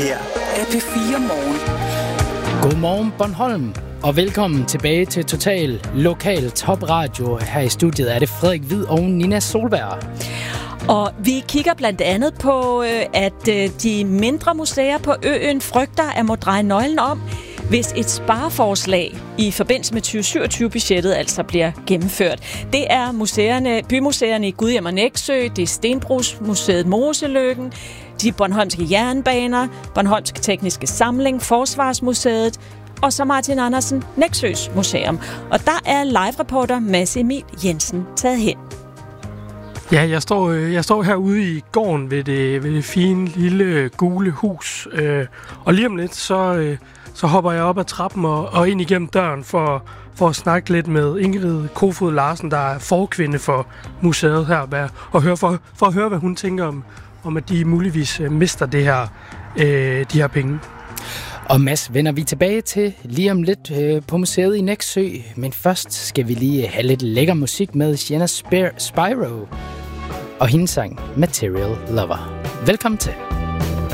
her er P4 Morgen. Godmorgen Bornholm, og velkommen tilbage til Total Lokal Top Radio. Her i studiet er det Frederik Hvid og Nina Solberg. Og vi kigger blandt andet på, at de mindre museer på øen frygter at må dreje nøglen om, hvis et spareforslag i forbindelse med 2027-budgettet altså bliver gennemført. Det er bymuseerne i Gudhjem og Nexø, det er Stenbrugsmuseet Moseløkken, de bornholmske jernbaner, Bornholmske Tekniske Samling, Forsvarsmuseet og så Martin Andersen Nexøs Museum. Og der er live-reporter Mads Emil Jensen taget hen. Ja, jeg står herude i gården ved det fine lille gule hus, og lige om lidt så hopper jeg op ad trappen og ind igennem døren for at snakke lidt med Ingrid Kofod Larsen, der er forkvinde for museet her, og for at høre, hvad hun tænker om at de muligvis mister de her penge. Og Mads vender vi tilbage til lige om lidt på museet i Nexø, men først skal vi lige have lidt lækker musik med Sienna Spyro og hendes sang Material Lover. Velkommen til.